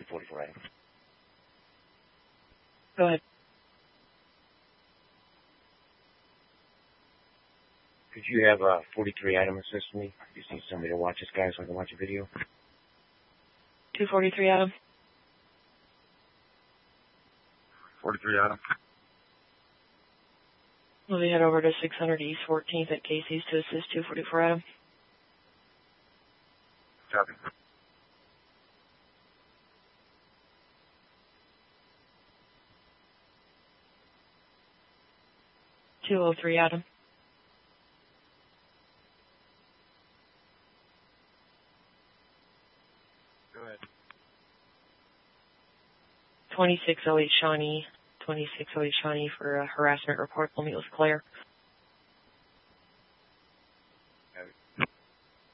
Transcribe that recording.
244 Adam. Go ahead. Could you have 43 Adam assist me? Just need somebody to watch this guy so I can watch a video. 243 Adam. 43 Adam. We'll head over to 600 East 14th at Casey's to assist 244 Adam. Copy. .203 Adam. Go ahead. 2608 Shawnee. 2608 Shawnee for a harassment report. We'll meet with Claire.